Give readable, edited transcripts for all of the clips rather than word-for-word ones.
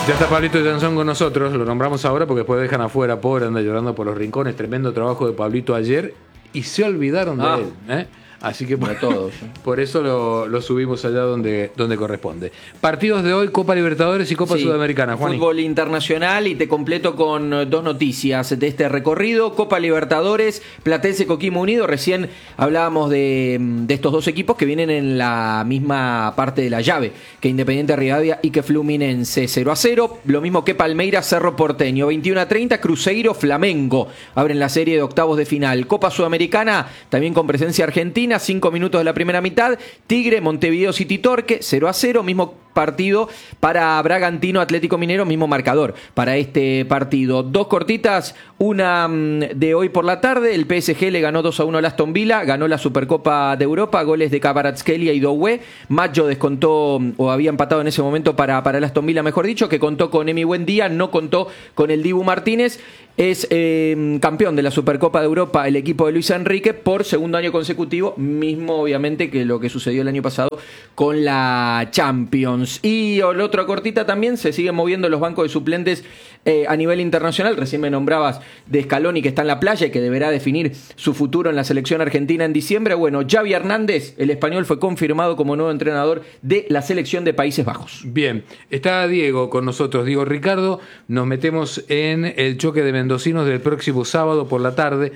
Ya está Pablito Janzón con nosotros, lo nombramos ahora porque después dejan afuera, pobre, anda llorando por los rincones, tremendo trabajo de Pablito ayer y se olvidaron de él, ¿eh? Así que por eso lo subimos allá donde corresponde. Partidos de hoy, Copa Libertadores y Copa Sudamericana, Juan. Fútbol internacional, y te completo con dos noticias de este recorrido. Copa Libertadores, Platense Coquimbo Unido. Recién hablábamos de estos dos equipos que vienen en la misma parte de la llave que Independiente Rivadavia y que Fluminense. 0-0. Lo mismo que Palmeiras Cerro Porteño. 21-30, Cruzeiro Flamengo. Abren la serie de octavos de final. Copa Sudamericana, también con presencia argentina. 5 minutos de la primera mitad, Tigre, Montevideo City Torque, 0-0, mismo partido para Bragantino Atlético Minero, mismo marcador para este partido. Dos cortitas, una de hoy por la tarde, el PSG le ganó 2-1 al Aston Villa, ganó la Supercopa de Europa, goles de Kvaratskhelia y Doué. Maggio descontó, o había empatado en ese momento para el Aston Villa, mejor dicho, que contó con Emi Buendía, no contó con el Dibu Martínez. Es campeón de la Supercopa de Europa el equipo de Luis Enrique por segundo año consecutivo, mismo obviamente que lo que sucedió el año pasado con la Champions. Y la otra cortita también, se siguen moviendo los bancos de suplentes a nivel internacional. Recién me nombrabas de Scaloni, que está en la playa y que deberá definir su futuro en la selección argentina en diciembre. Bueno, Xavi Hernández, el español, fue confirmado como nuevo entrenador de la selección de Países Bajos. Bien, está Diego con nosotros, Diego Ricardo. Nos metemos en el choque de mendocinos del próximo sábado por la tarde,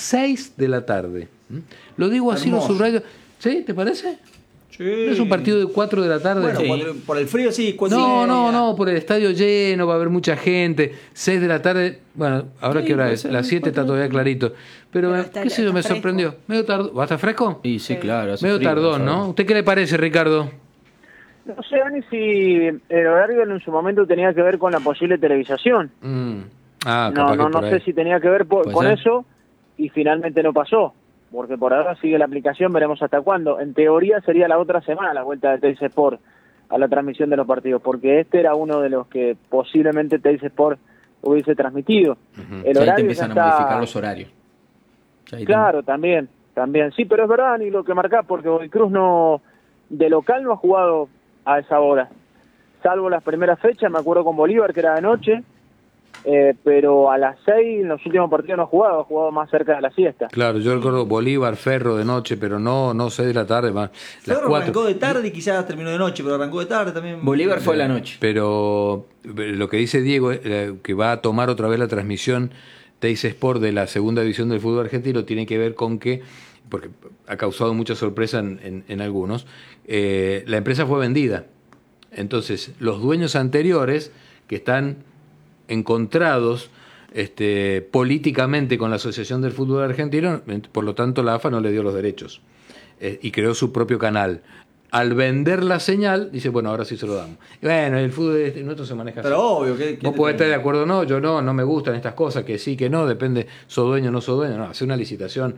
6 de la tarde. Lo digo así, lo subrayo. ¿Sí? ¿Te parece? Sí. ¿No es un partido de 4 de la tarde? Bueno, sí. Por el frío sí. No, por el estadio lleno, va a haber mucha gente. 6 de la tarde, bueno, ¿ahora qué hora es? Las 7 está todavía clarito. Pero qué sé yo, me sorprendió. Medio tardón. ¿Va a estar fresco? Sí, claro. Medio tardón, ¿no? ¿Usted qué le parece, Ricardo? No sé, Ani, si el horario en su momento tenía que ver con la posible televisación. No sé si tenía que ver con eso, y finalmente no pasó. Porque por ahora sigue la aplicación, veremos hasta cuándo. En teoría sería la otra semana la vuelta de Teis Sport a la transmisión de los partidos, porque este era uno de los que posiblemente Teis Sport hubiese transmitido. El horario te empiezan a modificar los horarios. Claro, también. Sí, pero es verdad, ni lo que marcás, porque Godoy Cruz de local no ha jugado a esa hora. Salvo las primeras fechas, me acuerdo con Bolívar, que era de noche. Pero a las 6 en los últimos partidos no ha jugado más cerca de la siesta. Claro, yo recuerdo Bolívar, Ferro de noche, pero no 6 de la tarde, más las Ferro 4. Arrancó de tarde y quizás terminó de noche, pero arrancó de tarde también. Bolívar fue a la noche. Pero lo que dice Diego, que va a tomar otra vez la transmisión Teis Sport de la segunda división del fútbol argentino, tiene que ver con que, porque ha causado mucha sorpresa en algunos, la empresa fue vendida. Entonces, los dueños anteriores, que están encontrados políticamente con la Asociación del Fútbol Argentino, por lo tanto la AFA no le dio los derechos y creó su propio canal. Al vender la señal, dice, bueno, ahora sí se lo damos. Y bueno, el fútbol nuestro se maneja pero así. Obvio que vos podés estar de acuerdo o no, yo no me gustan estas cosas, que sí, que no, depende, sos dueño o no sos dueño. No, hacer una licitación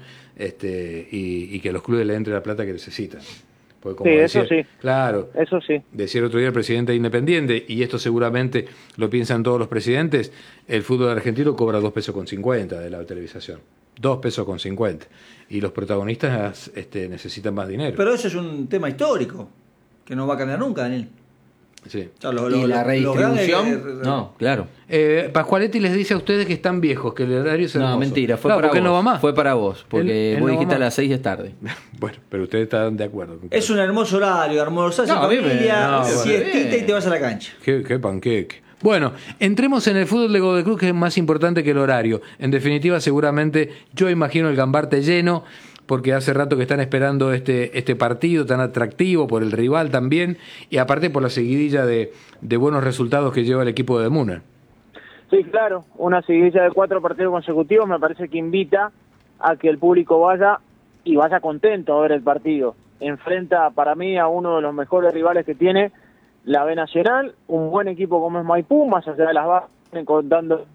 y que a los clubes le entre la plata que necesitan. Como sí, decía, eso sí. Claro. Eso sí. Decía el otro día el presidente de Independiente, y esto seguramente lo piensan todos los presidentes, el fútbol argentino cobra 2 pesos con 50 de la televisación. 2 pesos con 50. Y los protagonistas necesitan más dinero. Pero eso es un tema histórico, que no va a cambiar nunca, Daniel. Sí. O sea, ¿Y la redistribución? No, claro. Pascualetti les dice a ustedes que están viejos, que el horario es hermoso. No, mentira, fue claro, para vos. No va más. Fue para vos, porque él vos no dijiste va a las 6 de tarde. Bueno, pero ustedes están de acuerdo. Es un hermoso horario, almorzás en familia, siestita y te vas a la cancha. Qué panqueque. Bueno, entremos en el fútbol de Godoy Cruz, que es más importante que el horario. En definitiva, seguramente, yo imagino el Gambarte lleno, porque hace rato que están esperando este partido tan atractivo por el rival también, y aparte por la seguidilla de buenos resultados que lleva el equipo de Müller. Sí, claro, una seguidilla de 4 partidos consecutivos me parece que invita a que el público vaya contento a ver el partido. Enfrenta para mí a uno de los mejores rivales que tiene la B Nacional, un buen equipo como es Maipú, más allá de las bajas, contando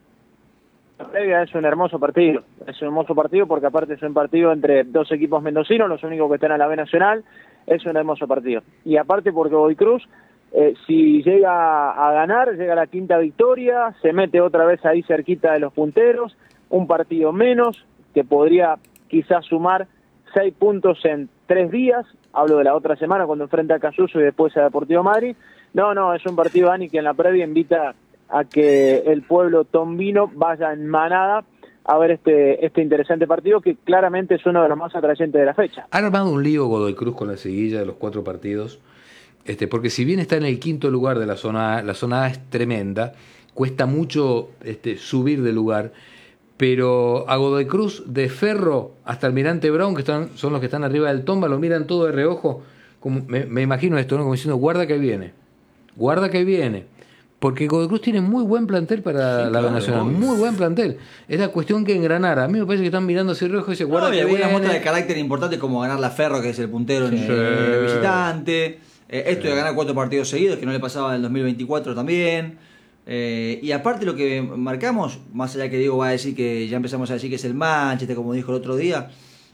la previa. Es un hermoso partido porque aparte es un partido entre dos equipos mendocinos, los únicos que están en la B Nacional. Es un hermoso partido, y aparte porque Godoy Cruz, si llega a ganar, llega a la 5ª victoria, se mete otra vez ahí cerquita de los punteros, un partido menos, que podría quizás sumar 6 puntos en 3 días, hablo de la otra semana cuando enfrenta a Casuso y después a Deportivo Madrid, No, es un partido, Dani, que en la previa invita a que el pueblo tombino vaya en manada a ver este interesante partido, que claramente es uno de los más atrayentes de la fecha. Han armado un lío Godoy Cruz con la seguilla de los 4 partidos, porque si bien está en el 5º lugar de la zona A es tremenda, cuesta mucho subir de lugar, pero a Godoy Cruz de Ferro hasta Almirante Brown, que son los que están arriba del Tomba, lo miran todo de reojo, como, me imagino esto, ¿no? Como diciendo, guarda que viene, porque Godoy Cruz tiene muy buen plantel para la Nacional, muy buen plantel. Es la cuestión que engranara. A mí me parece que están mirando hacia el reojo y se guarda que algunas viene. muestras de carácter importantes como ganar la Ferro, que es el puntero en el visitante. Esto de ganar 4 partidos seguidos, que no le pasaba en el 2024 también. Y aparte lo que marcamos, más allá que Diego va a decir que ya empezamos a decir que es el Manchester, como dijo el otro día.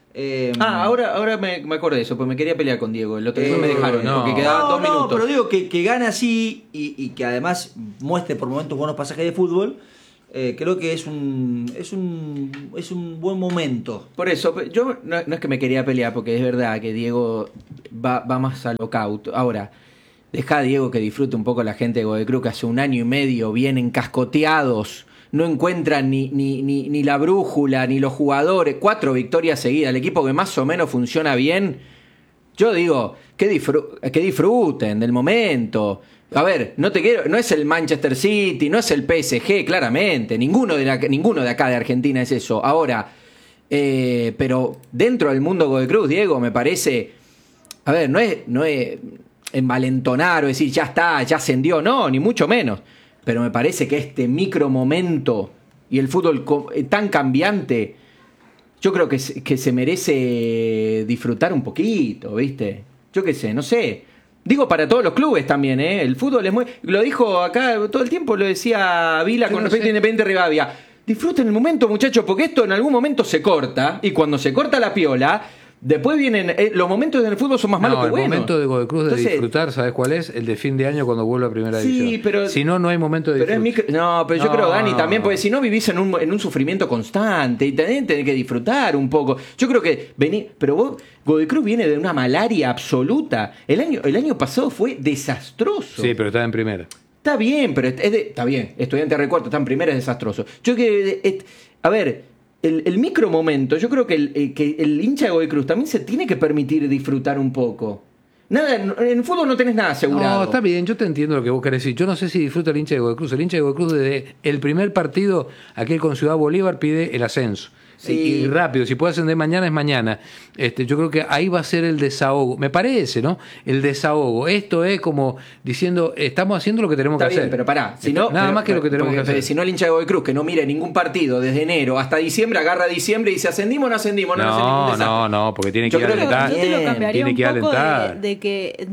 Ahora me acordé de eso, pues me quería pelear con Diego. El otro día me dejaron, porque quedaban 2 minutos. Pero digo que gane así y que además muestre por momentos buenos pasajes de fútbol. Creo que es un buen momento. Por eso, yo no es que me quería pelear, porque es verdad que Diego va más al lockout. Ahora, deja a Diego que disfrute un poco la gente de Godoy Cruz, que hace 1 año y medio vienen cascoteados, no encuentran ni la brújula, ni los jugadores. 4 victorias seguidas, el equipo que más o menos funciona bien. Yo digo, que disfruten del momento. A ver, no es el Manchester City, no es el PSG, claramente. Ninguno de acá de Argentina es eso. Ahora, pero dentro del mundo Godoy Cruz, Diego, me parece... A ver, no es envalentonar o decir, ya está, ya ascendió. No, ni mucho menos. Pero me parece que este micro momento y el fútbol tan cambiante, yo creo que se merece disfrutar un poquito, ¿viste? Yo qué sé, no sé. Digo para todos los clubes también, ¿eh? El fútbol es muy... Lo dijo acá todo el tiempo, lo decía Vila con respecto a Independiente Rivadavia. Disfruten el momento, muchachos, porque esto en algún momento se corta, y cuando se corta la piola... Después vienen... los momentos del fútbol son más malos que buenos. El momento de Godoy Cruz de disfrutar, ¿sabes cuál es? El de fin de año cuando vuelve a primera división. Sí, pero... Si no, no hay momento de disfrutar. Pero yo creo, Dani, también, porque si no vivís en un sufrimiento constante y tenés que disfrutar un poco. Yo creo que... Pero Godoy Cruz viene de una malaria absoluta. El año pasado fue desastroso. Sí, pero estaba en primera. Está bien, pero está bien. Estudiante de recuerdo, está en primera, es desastroso. Yo que... A ver... El micro momento, yo creo que el hincha de Godoy Cruz también se tiene que permitir disfrutar un poco. Nada, en el fútbol no tenés nada asegurado. No, está bien, yo te entiendo lo que vos querés decir. Yo no sé si disfruta el hincha de Godoy Cruz. El hincha de Godoy Cruz desde el primer partido, aquel con Ciudad Bolívar, pide el ascenso. Sí. Y rápido, si puede ascender mañana es mañana. Yo creo que ahí va a ser el desahogo. Me parece, ¿no? El desahogo. Esto es como diciendo, estamos haciendo lo que tenemos que hacer. Pero pará, si no, nada más que lo que tenemos que hacer. Si no, el hincha de Godoy Cruz que no mire ningún partido desde enero hasta diciembre, agarra diciembre y dice, ¿ascendimos o no ascendimos? No, porque tiene que ir a alentar. Yo te lo cambiaría tiene un poco de que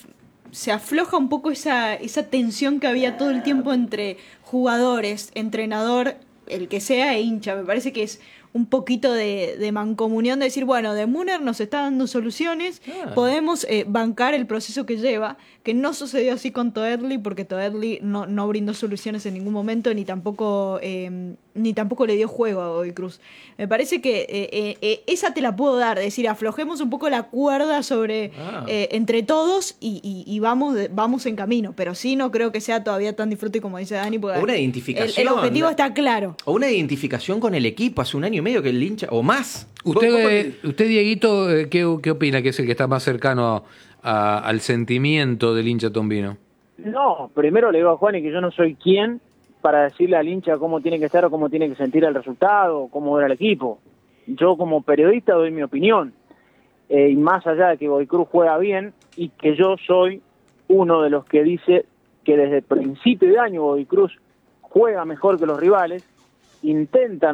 se afloja un poco esa tensión que había todo el tiempo entre jugadores, entrenador, el que sea, e hincha. Me parece que es un poquito de mancomunión, de decir, bueno, de Müller nos está dando soluciones, podemos bancar el proceso que lleva, que no sucedió así con Toerli, porque Toerli no brindó soluciones en ningún momento, ni tampoco le dio juego a Godoy Cruz. Me parece que esa te la puedo dar, es decir, aflojemos un poco la cuerda sobre entre todos y vamos en camino, pero sí no creo que sea todavía tan disfrute como dice Dani, porque una identificación, el objetivo está claro. O una identificación con el equipo, hace 1 año y medio que el hincha, o más. Usted Dieguito, ¿qué opina que es el que está más cercano al sentimiento del hincha tombino? No, primero le digo a Juan que yo no soy quien para decirle al hincha cómo tiene que estar o cómo tiene que sentir el resultado, o cómo era el equipo. Yo como periodista doy mi opinión, y más allá de que Godoy Cruz juega bien, y que yo soy uno de los que dice que desde el principio de año Godoy Cruz juega mejor que los rivales, intenta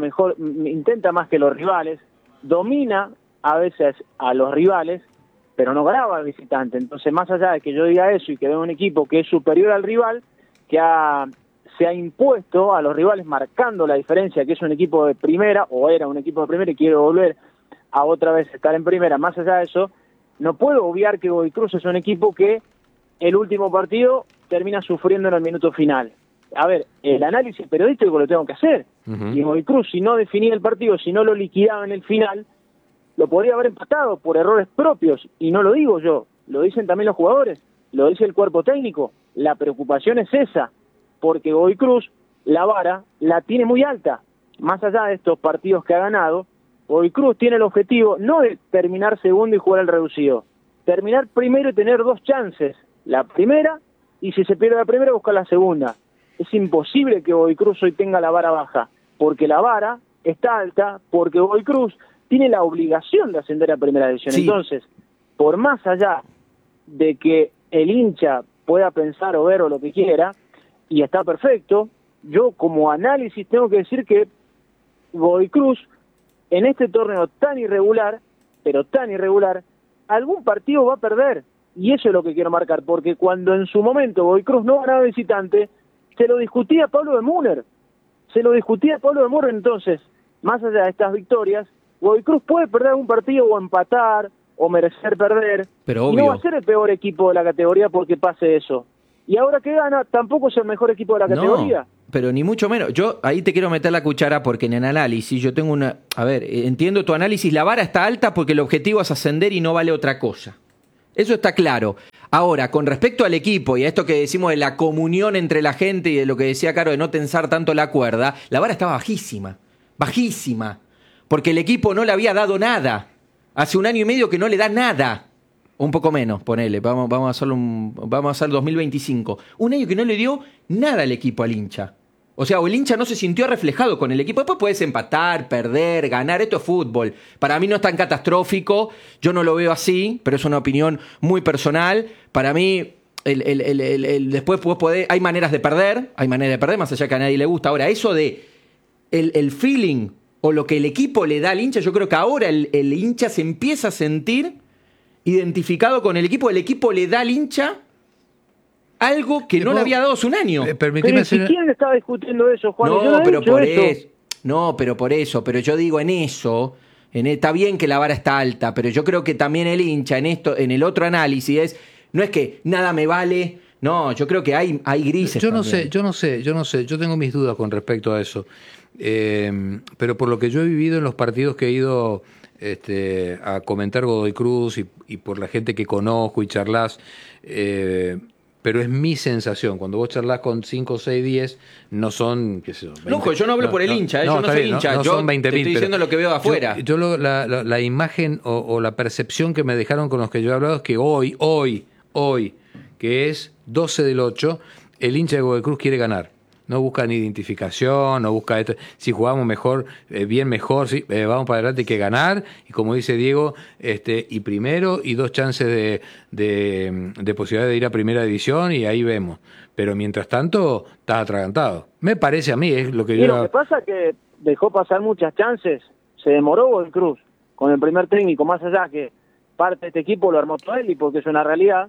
más que los rivales, domina a veces a los rivales, pero no ganaba al visitante. Entonces, más allá de que yo diga eso y que vea un equipo que es superior al rival, que se ha impuesto a los rivales marcando la diferencia, que es un equipo de primera, o era un equipo de primera y quiere volver a otra vez estar en primera, más allá de eso, no puedo obviar que Godoy Cruz es un equipo que el último partido termina sufriendo en el minuto final. A ver, el análisis periodístico lo tengo que hacer. Y Godoy Cruz, si no definía el partido, si no lo liquidaba en el final, lo podría haber empatado por errores propios, y no lo digo yo, lo dicen también los jugadores, lo dice el cuerpo técnico. la preocupación es esa, porque Godoy Cruz, la vara, la tiene muy alta. Más allá de estos partidos que ha ganado, Godoy Cruz tiene el objetivo no de terminar segundo y jugar al reducido, terminar primero y tener 2 chances, la primera, y si se pierde la primera, buscar la segunda. Es imposible que Godoy Cruz hoy tenga la vara baja, porque la vara está alta, porque Godoy Cruz tiene la obligación de ascender a primera división. Sí. Entonces, por más allá de que el hincha pueda pensar o ver o lo que quiera, y está perfecto, yo como análisis tengo que decir que Godoy Cruz, en este torneo tan irregular, pero tan irregular, algún partido va a perder, y eso es lo que quiero marcar, porque cuando en su momento Godoy Cruz no ganaba visitante, se lo discutía Pablo de Müller, entonces, más allá de estas victorias, Godoy Cruz puede perder un partido o empatar, o merecer perder, Pero y no obvio. va a ser el peor equipo de la categoría porque pase eso. Y ahora que gana, tampoco es el mejor equipo de la categoría. No, pero ni mucho menos. Yo ahí te quiero meter la cuchara porque en el análisis yo tengo una... A ver, entiendo tu análisis, la vara está alta porque el objetivo es ascender y no vale otra cosa. Eso está claro. Ahora, con respecto al equipo y a esto que decimos de la comunión entre la gente y de lo que decía Caro de no tensar tanto la cuerda, la vara estaba bajísima, porque el equipo no le había dado nada. Hace 1 año y medio que no le da nada. Un poco menos, ponele, vamos a hacer 2025. 1 año que no le dio nada al equipo, al hincha. O sea, o el hincha no se sintió reflejado con el equipo. Después puedes empatar, perder, ganar, esto es fútbol. Para mí no es tan catastrófico, yo no lo veo así, pero es una opinión muy personal. Para mí, después hay maneras de perder, más allá que a nadie le gusta. Ahora, eso de el feeling o lo que el equipo le da al hincha, yo creo que ahora el hincha se empieza a sentir identificado con el equipo le da al hincha algo que no le había dado hace 1 año. Pero si quién estaba discutiendo eso, Juan. No, pero por eso. No, pero por eso. Pero yo digo en eso, está bien que la vara está alta, pero yo creo que también el hincha en el otro análisis no es que nada me vale. No, yo creo que hay grises. Yo no sé. Yo tengo mis dudas con respecto a eso. Pero por lo que yo he vivido en los partidos que he ido a comentar Godoy Cruz y por la gente que conozco y charlas, pero es mi sensación. Cuando vos charlas con 5, 6, 10, no son, qué sé yo, 20, Ojo, yo no hablo por el hincha, yo no soy bien, hincha, no yo son 20.000, te estoy diciendo lo que veo de afuera. La imagen o la percepción que me dejaron con los que yo he hablado es que hoy, que es 12 del 8, el hincha de Godoy Cruz quiere ganar. No busca ni identificación, no busca esto. Si jugamos mejor, bien mejor, sí, vamos para adelante, hay que ganar. Y como dice Diego, y primero y 2 chances de posibilidad de ir a primera división y ahí vemos. Pero mientras tanto, estás atragantado. Me parece a mí, es lo que y yo... lo que pasa es que dejó pasar muchas chances. Se demoró Godoy Cruz con el primer técnico, más allá que parte de este equipo lo armó Toelli, porque es una realidad.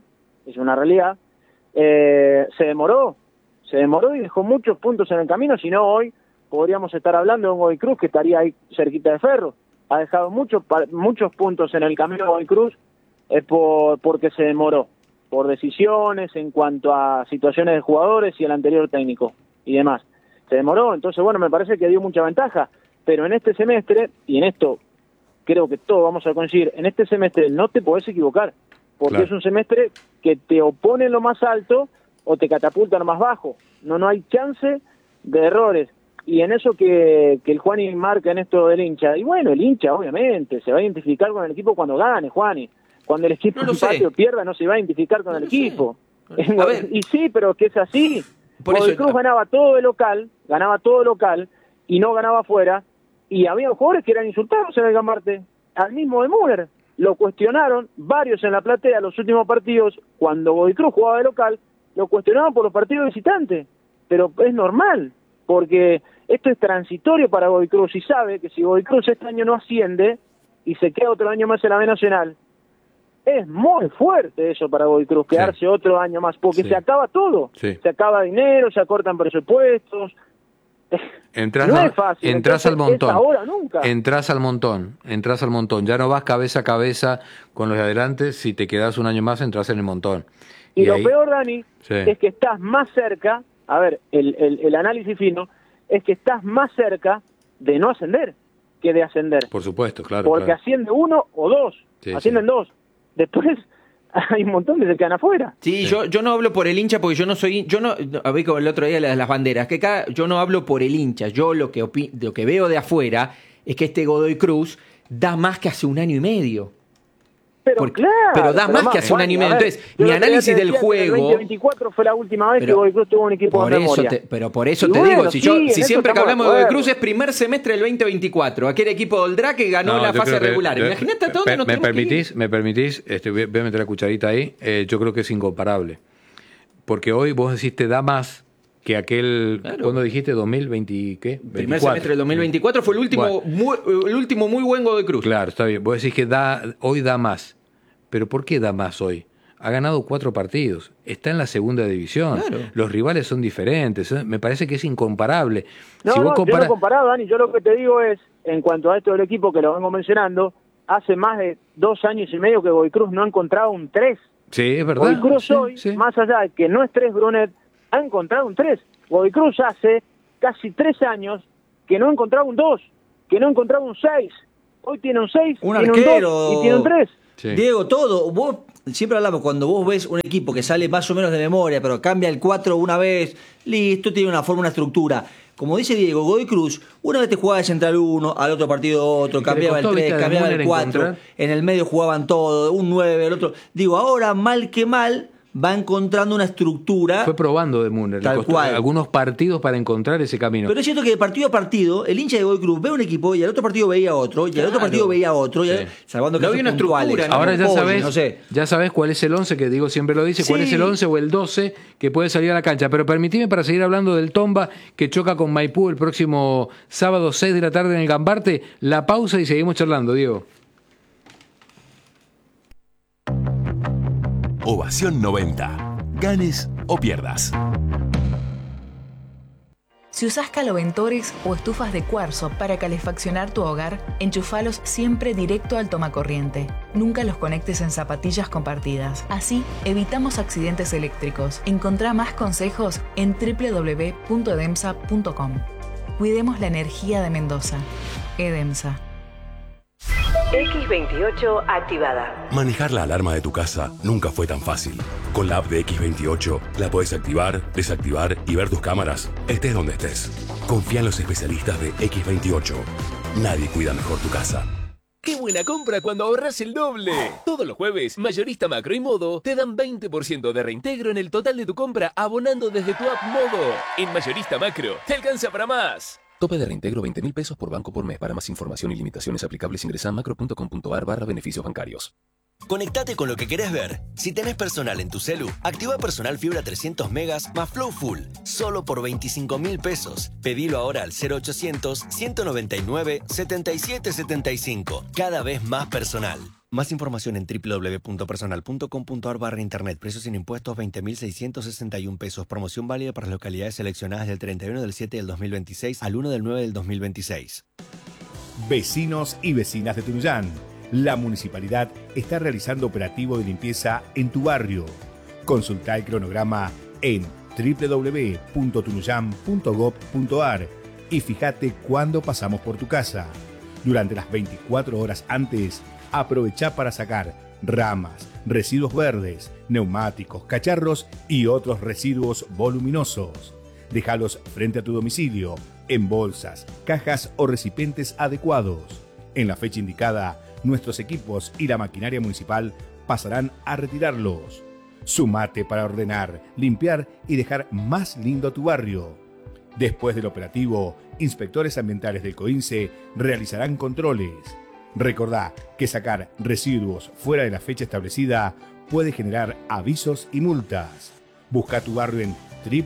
Se demoró y dejó muchos puntos en el camino, si no hoy podríamos estar hablando de un Godoy Cruz que estaría ahí cerquita de Ferro. Ha dejado muchos puntos en el camino de Godoy Cruz porque se demoró, por decisiones en cuanto a situaciones de jugadores y el anterior técnico y demás. Se demoró, entonces bueno, me parece que dio mucha ventaja, pero en este semestre, y en esto creo que todos vamos a coincidir, en este semestre no te podés equivocar, porque claro, es un semestre que te opone en lo más alto o te catapulta en lo más bajo. No hay chance de errores. Y en eso que el Juani marca en esto del hincha, y bueno, el hincha obviamente se va a identificar con el equipo cuando gane, Juani. Cuando el equipo empate o pierda no se va a identificar con el equipo. A ver. Y sí, pero que es así. Godoy Cruz ganaba todo de local y no ganaba afuera, y había jugadores que eran insultados en el Gambarte, al mismo de Müller. Lo cuestionaron varios en la platea los últimos partidos, cuando Godoy Cruz jugaba de local, lo cuestionaban por los partidos visitantes, pero es normal, porque esto es transitorio para Godoy Cruz, y sabe que si Godoy Cruz este año no asciende y se queda otro año más en la B Nacional, es muy fuerte eso para Godoy Cruz, quedarse otro año más, porque se acaba todo, se acaba dinero, se acortan presupuestos. No es fácil. Entrás al montón. Ahora nunca. Entrás al montón. Ya no vas cabeza a cabeza con los de adelante. Si te quedás un año más, entrás en el montón. Y lo peor, Dani, es que estás más cerca, a ver, el análisis fino, es que estás más cerca de no ascender que de ascender. Por supuesto, claro. Porque asciende 1 o 2, ascienden 2. Después hay un montón que se quedan afuera. Sí, yo no hablo por el hincha porque yo no vi como el otro día las banderas, que acá yo no hablo por el hincha, yo lo que veo de afuera es que este Godoy Cruz da más que hace un año y medio. Pero da más que hace un año y medio. Entonces, mi análisis del juego. El 2024 fue la última vez que Godoy Cruz tuvo un equipo de memoria. Pero por eso te digo, si siempre que hablamos de Godoy Cruz es primer semestre del 2024, aquel equipo del DRA que ganó la fase regular. Imagínate a todos nos ¿Me permitís? Voy a meter la cucharita ahí. Yo creo que es incomparable. Porque hoy vos decís te da más que aquel, claro. ¿Cuándo dijiste? ¿2020 qué? Primer semestre del 2024 fue el último muy buen Godoy Cruz. Claro, está bien. Vos decís que hoy da más. ¿Pero por qué da más hoy? Ha ganado 4 partidos. Está en la segunda división. Claro. Los rivales son diferentes. Me parece que es incomparable. No, yo no he comparado, Dani. Yo lo que te digo es, en cuanto a esto del equipo que lo vengo mencionando, hace más de 2 años y medio que Godoy Cruz no ha encontrado un 3. Sí, es verdad. Godoy Cruz hoy, más allá de que no es 3 Brunet, ha encontrado un 3. Godoy Cruz hace casi 3 años que no ha encontrado un 2, que no ha encontrado un 6. Hoy tiene un 6, un tiene arquero, un 2 y tiene un 3. Sí. Diego, todo, vos siempre hablamos, cuando vos ves un equipo que sale más o menos de memoria, pero cambia el 4 una vez, listo, tiene una forma, una estructura. Como dice Diego, Godoy Cruz, una vez te jugaba de central 1, al otro partido otro, cambiaba el 3, cambiaba el 4, en el medio jugaban todo, un 9, el otro. Digo, ahora mal que mal va encontrando una estructura. Fue probando de Müller. Tal cual. Algunos partidos para encontrar ese camino. Pero es cierto que de partido a partido, el hincha de Godoy Cruz ve un equipo y al otro partido veía otro, y al otro partido veía otro, y salvando no había una estructura. Ahora ya sabes cuál es el 11, que Diego siempre lo dice, cuál es el 11 o el 12 que puede salir a la cancha. Pero permitime, para seguir hablando del Tomba, que choca con Maipú el próximo sábado 6 de la tarde en el Gambarte, la pausa y seguimos charlando, Diego. Ovación 90. Ganes o pierdas. Si usás caloventores o estufas de cuarzo para calefaccionar tu hogar, enchufalos siempre directo al tomacorriente. Nunca los conectes en zapatillas compartidas. Así evitamos accidentes eléctricos. Encontrá más consejos en www.edemsa.com. Cuidemos la energía de Mendoza. Edemsa. X28 activada. Manejar la alarma de tu casa nunca fue tan fácil. Con la app de X28 la puedes activar, desactivar y ver tus cámaras, estés donde estés. Confía en los especialistas de X28. Nadie cuida mejor tu casa. ¡Qué buena compra cuando ahorras el doble! Todos los jueves, Mayorista Macro y Modo te dan 20% de reintegro en el total de tu compra abonando desde tu app Modo. En Mayorista Macro, te alcanza para más. Tope de reintegro 20.000 pesos por banco por mes. Para más información y limitaciones aplicables ingresa a macro.com.ar/beneficios bancarios. Conectate con lo que querés ver. Si tenés personal en tu celu, activa Personal Fibra 300 megas más Flow Full, solo por 25.000 pesos. Pedilo ahora al 0800-199-7775. Cada vez más personal. Más información en www.personal.com.ar/internet. Precios sin impuestos 20.661 pesos. Promoción válida para las localidades seleccionadas del 31 del 7 del 2026 al 1 del 9 del 2026. Vecinos y vecinas de Tunuyán. La municipalidad está realizando operativo de limpieza en tu barrio. Consulta el cronograma en www.tunuyán.gov.ar y fíjate cuándo pasamos por tu casa. Durante las 24 horas antes, aprovecha para sacar ramas, residuos verdes, neumáticos, cacharros y otros residuos voluminosos. Déjalos frente a tu domicilio, en bolsas, cajas o recipientes adecuados. En la fecha indicada, nuestros equipos y la maquinaria municipal pasarán a retirarlos. Sumate para ordenar, limpiar y dejar más lindo tu barrio. Después del operativo, inspectores ambientales del COINSE realizarán controles. Recordá que sacar residuos fuera de la fecha establecida puede generar avisos y multas. Busca tu barrio en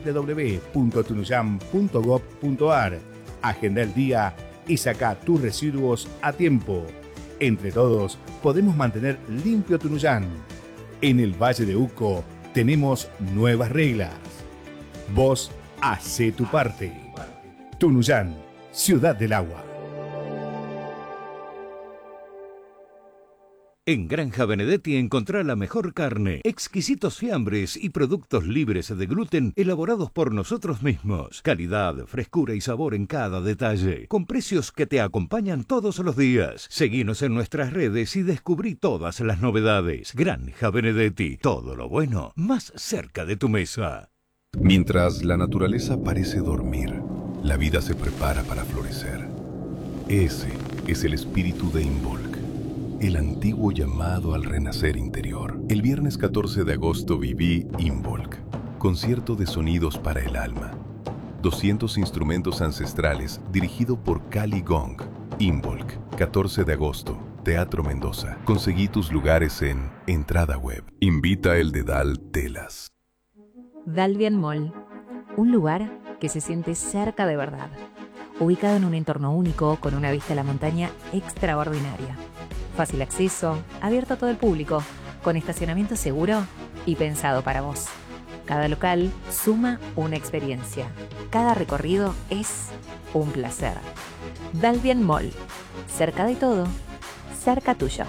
www.tunuyán.gov.ar. Agenda el día y saca tus residuos a tiempo. Entre todos podemos mantener limpio Tunuyán. En el Valle de Uco tenemos nuevas reglas. Vos hacé tu parte. Tunuyán, Ciudad del Agua. En Granja Benedetti encontrá la mejor carne, exquisitos fiambres y productos libres de gluten elaborados por nosotros mismos. Calidad, frescura y sabor en cada detalle, con precios que te acompañan todos los días. Seguinos en nuestras redes y descubrí todas las novedades. Granja Benedetti, todo lo bueno más cerca de tu mesa. Mientras la naturaleza parece dormir, la vida se prepara para florecer. Ese es el espíritu de Involk, el antiguo llamado al renacer interior. El viernes 14 de agosto viví Involk, concierto de sonidos para el alma. 200 instrumentos ancestrales dirigido por Cali Gong. Involk, 14 de agosto, Teatro Mendoza. Conseguí tus lugares en Entrada Web. Invita el Dedal Telas. Dalvian Mall, un lugar que se siente cerca de verdad, ubicado en un entorno único con una vista a la montaña extraordinaria. Fácil acceso, abierto a todo el público, con estacionamiento seguro y pensado para vos. Cada local suma una experiencia. Cada recorrido es un placer. Dalvian Mall, cerca de todo, cerca tuyo.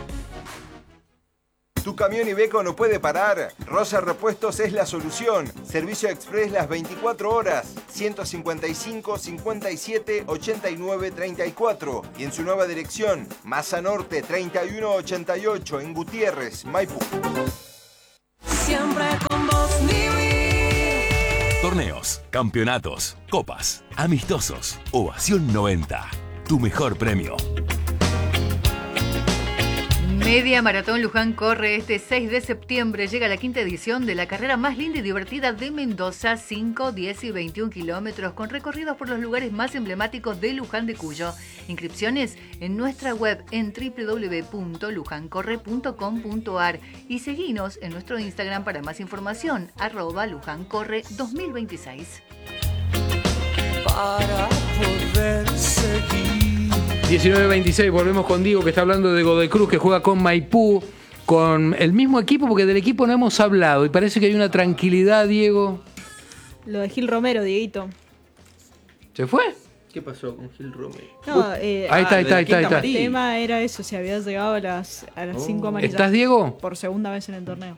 Tu camión Iveco no puede parar. Rosa Repuestos es la solución. Servicio express las 24 horas. 155 57 89 34. Y en su nueva dirección, Maza Norte 3188 en Gutiérrez, Maipú. Siempre con vos, Torneos, campeonatos, copas, amistosos, Ovación 90. Tu mejor premio. Media Maratón Luján corre este 6 de septiembre. Llega la quinta edición de la carrera más linda y divertida de Mendoza, 5, 10 y 21 kilómetros, con recorridos por los lugares más emblemáticos de Luján de Cuyo. Inscripciones en nuestra web en www.lujancorre.com.ar y seguinos en nuestro Instagram para más información, @lujancorre2026. para poder seguir. 19:26, volvemos con Diego, que está hablando de Godoy Cruz, que juega con Maipú, con el mismo equipo, porque del equipo no hemos hablado, y parece que hay una tranquilidad, Diego. Lo de Gil Romero, Dieguito. ¿Se fue? ¿Qué pasó con Gil Romero? No, ahí está. El tema era eso, si había llegado a las 5 amarillas. ¿Estás, Diego? Por segunda vez en el torneo.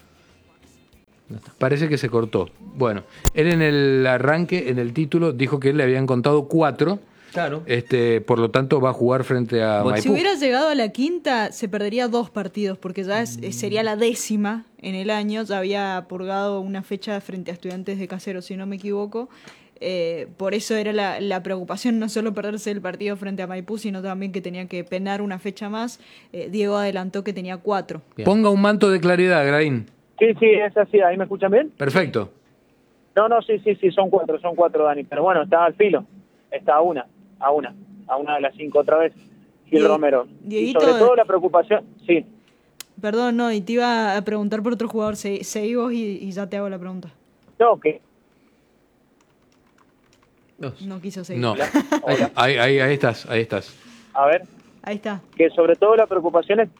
Parece que se cortó. Bueno, él en el arranque, en el título, dijo que le habían contado 4. Claro. Por lo tanto, va a jugar frente a Maipú. Si hubiera llegado a la quinta, se perdería 2 partidos, porque ya sería la 10ª en el año. Ya había purgado una fecha frente a Estudiantes de Caseros, si no me equivoco. Por eso era la preocupación, no solo perderse el partido frente a Maipú, sino también que tenía que penar una fecha más. Diego adelantó que tenía 4. Bien. Ponga un manto de claridad, Graín. Sí, es así. ¿Ahí me escuchan bien? Perfecto. No, sí, son 4, Dani. Pero bueno, está al filo. Está a una de las 5 otra vez, Gil Romero. Dieguito, y sobre todo la preocupación, sí. Perdón, no, y te iba a preguntar por otro jugador, seguí vos y ya te hago la pregunta. No, que... No quiso seguir. No, ahí estás. A ver. Ahí está. Que sobre todo la preocupación es...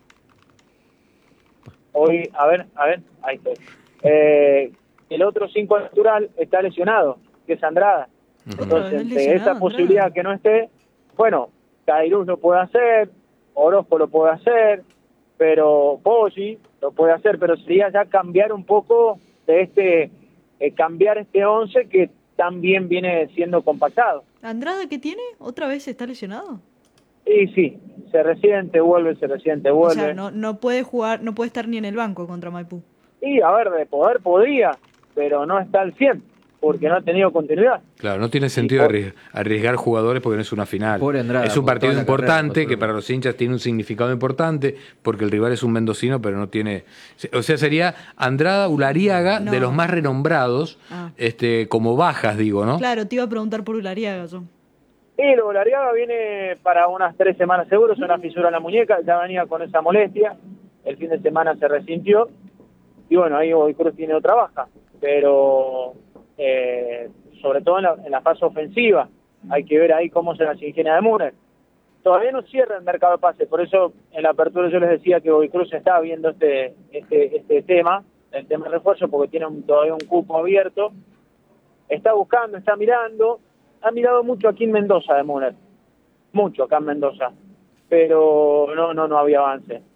Hoy, a ver, ahí estoy. El otro 5 natural está lesionado, que es Andrada. Entonces, de esa posibilidad que no esté, bueno, Cairuz lo puede hacer, Orozco lo puede hacer, pero Poggi lo puede hacer, pero sería ya cambiar un poco de cambiar este 11 que también viene siendo compactado. ¿Andrada qué tiene? ¿Otra vez está lesionado? Y sí, se resiente, vuelve. O sea, no puede jugar, no puede estar ni en el banco contra Maipú. Y a ver, de poder podría, pero no está al 100%. Porque no ha tenido continuidad. Claro, no tiene sentido arriesgar jugadores porque no es una final. Andrada, es un partido importante carrera, que para los hinchas tiene un significado importante porque el rival es un mendocino, pero no tiene... O sea, sería Andrada, Ulariaga, de los más renombrados, como bajas, digo, ¿no? Claro, te iba a preguntar por Ulariaga yo. Sí, lo Ulariaga viene para unas 3 semanas seguro, es una fisura en la muñeca, ya venía con esa molestia, el fin de semana se resintió, y bueno, ahí Godoy Cruz tiene otra baja, pero... sobre todo en la fase ofensiva hay que ver ahí cómo se las ingenia de Müller. Todavía no cierra el mercado de pases, por eso en la apertura yo les decía que Godoy Cruz está viendo este tema, el tema de refuerzo, porque tiene todavía un cupo abierto, está buscando, está mirando, ha mirado mucho aquí en Mendoza de Müller, mucho acá en Mendoza, pero no había avance.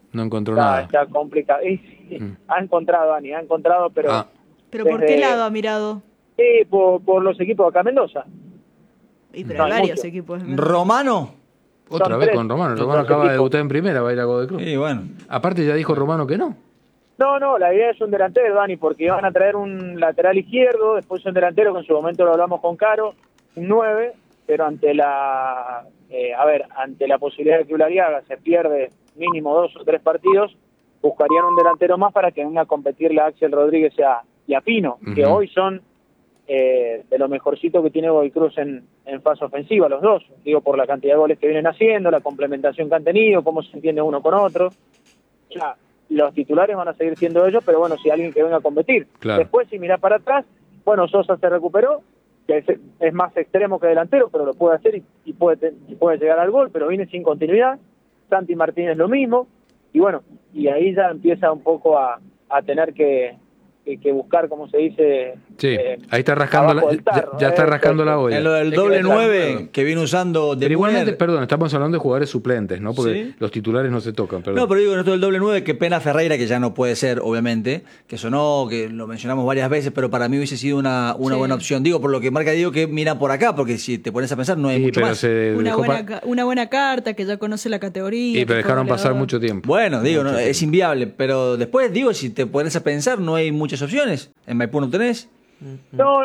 No encontró nada. Está complicado. Ha encontrado, Dani, pero... ¿Pero por qué lado ha mirado? Sí, por los equipos de acá Mendoza. Y pero hay varios equipos. ¿Romano? Otra vez con Romano. Romano acaba de debutar en primera, va a ir a Godoy Cruz. Sí, bueno. Aparte ya dijo Romano que no. No, la idea es un delantero, Dani, porque van a traer un lateral izquierdo, después un delantero, que en su momento lo hablamos con Caro, un 9, pero ante la posibilidad de que Ulariaga se pierde mínimo 2 o 3 partidos, buscarían un delantero más para que venga a competirle a Axel Rodríguez y a Pino, que hoy son de lo mejorcito que tiene Godoy Cruz en fase ofensiva, los dos, digo, por la cantidad de goles que vienen haciendo, la complementación que han tenido, cómo se entiende uno con otro. Ya, los titulares van a seguir siendo ellos, pero bueno, si alguien que venga a competir. Claro. Después, si mirás para atrás, bueno, Sosa se recuperó, que es más extremo que delantero, pero lo puede hacer y puede llegar al gol, pero viene sin continuidad. Santi Martínez lo mismo, y bueno, y ahí ya empieza un poco a tener que buscar, como se dice... Sí, ahí está rascando ya está rascando la olla. En lo del doble 9 que viene usando de Pero igualmente, perdón, estamos hablando de jugadores suplentes, ¿no? Porque ¿sí? Los titulares no se tocan, perdón. No, pero digo, en esto del doble 9, qué pena Ferreira, que ya no puede ser, obviamente, que sonó, que lo mencionamos varias veces, pero para mí hubiese sido una buena opción. Digo, por lo que marca Diego, que mira por acá, porque si te pones a pensar, no hay mucho más. Una buena carta, que ya conoce la categoría. Sí, pero dejaron pasar mucho tiempo. Bueno, digo, no, es inviable, pero después, digo, si te pones a pensar, no hay muchas opciones. En Maipú no tenés. No.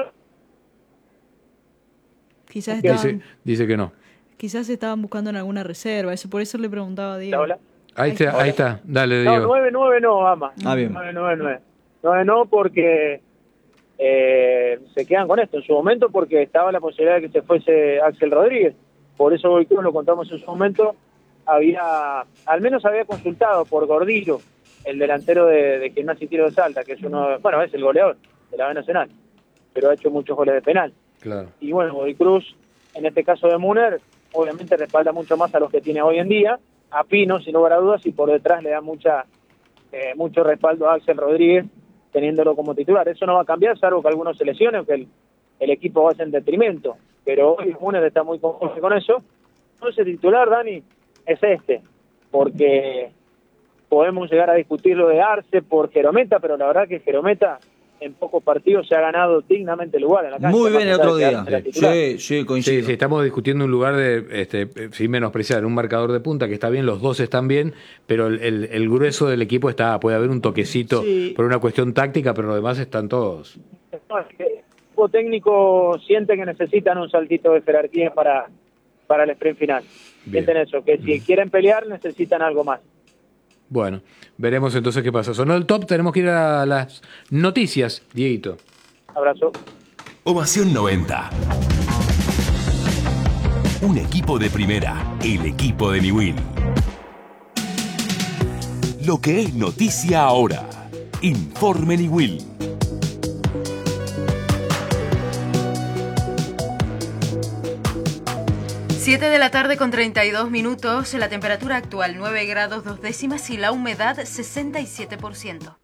Quizás dice que no. Quizás estaban buscando en alguna reserva, por eso le preguntaba a Diego. Ahí está, dale, Diego. No, 9-9 no, Ama. Bien. 9-9. 9 no, porque se quedan con esto en su momento, porque estaba la posibilidad de que se fuese Axel Rodríguez. Por eso hoy lo contamos en su momento. Al menos había consultado por Gordillo, el delantero de Gimnasia y Tiro de Salta, que es es el goleador de la B Nacional, pero ha hecho muchos goles de penal. Claro. Y bueno, Godoy Cruz, en este caso de Muner, obviamente respalda mucho más a los que tiene hoy en día, a Pino, sin lugar a dudas, y por detrás le da mucho respaldo a Axel Rodríguez, teniéndolo como titular. Eso no va a cambiar, salvo que algunos se lesionen o que el equipo vaya en detrimento, pero hoy Muner está muy conforme con eso. Entonces, el titular, Dani, es porque podemos llegar a discutir lo de Arce por Jerometa, pero la verdad que Jerometa en pocos partidos se ha ganado dignamente el lugar en la cancha. Muy bien el otro día. Sí, coincido. Sí, estamos discutiendo un lugar sin menospreciar, un marcador de punta que está bien, los dos están bien, pero el grueso del equipo puede haber un toquecito por una cuestión táctica, pero los demás están todos. No, es que el equipo técnico siente que necesitan un saltito de jerarquía para el sprint final. Sienten eso, que si quieren pelear necesitan algo más. Bueno, veremos entonces qué pasa. Sonó el top, tenemos que ir a las noticias, Dieguito. Abrazo. Ovación 90. Un equipo de primera, el equipo de Niwil. Lo que es noticia ahora. Informe Niwil. 7 de la tarde con 32 minutos, la temperatura actual 9 grados 2 décimas y la humedad 67%.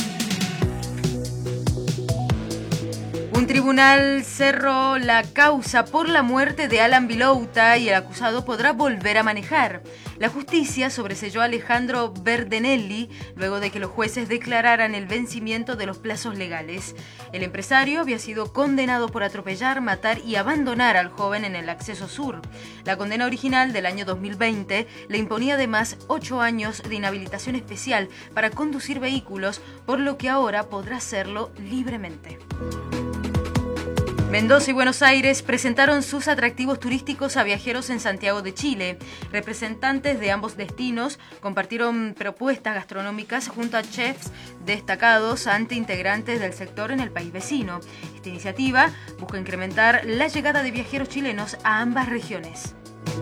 Un tribunal cerró la causa por la muerte de Alan Vilouta y el acusado podrá volver a manejar. La justicia sobreseyó a Alejandro Berdenelli luego de que los jueces declararan el vencimiento de los plazos legales. El empresario había sido condenado por atropellar, matar y abandonar al joven en el acceso sur. La condena original del año 2020 le imponía además 8 años de inhabilitación especial para conducir vehículos, por lo que ahora podrá hacerlo libremente. Mendoza y Buenos Aires presentaron sus atractivos turísticos a viajeros en Santiago de Chile. Representantes de ambos destinos compartieron propuestas gastronómicas junto a chefs destacados ante integrantes del sector en el país vecino. Esta iniciativa busca incrementar la llegada de viajeros chilenos a ambas regiones.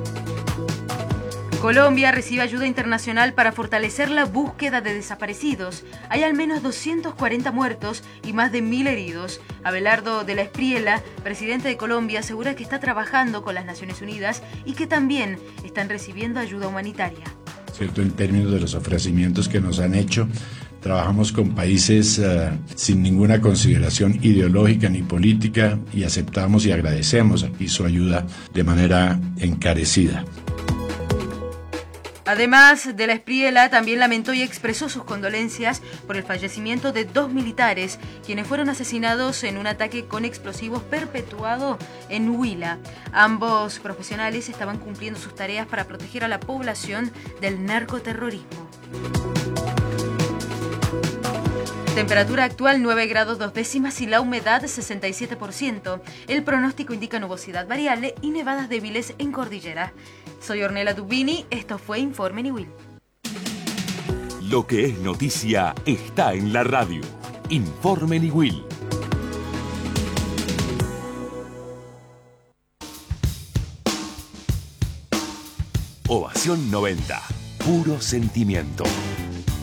Colombia recibe ayuda internacional para fortalecer la búsqueda de desaparecidos. Hay al menos 240 muertos y más de 1.000 heridos. Abelardo de la Espriella, presidente de Colombia, asegura que está trabajando con las Naciones Unidas y que también están recibiendo ayuda humanitaria. ¿Cierto? En términos de los ofrecimientos que nos han hecho, trabajamos con países sin ninguna consideración ideológica ni política y aceptamos y agradecemos aquí su ayuda de manera encarecida. Además de la Espriella, también lamentó y expresó sus condolencias por el fallecimiento de 2 militares, quienes fueron asesinados en un ataque con explosivos perpetuado en Huila. Ambos profesionales estaban cumpliendo sus tareas para proteger a la población del narcoterrorismo. Temperatura actual 9 grados 2 décimas y la humedad 67%. El pronóstico indica nubosidad variable y nevadas débiles en cordillera. Soy Ornella Dubini, esto fue Informe Niwil. Lo que es noticia está en la radio. Informe Niwil. Ovación 90. Puro sentimiento.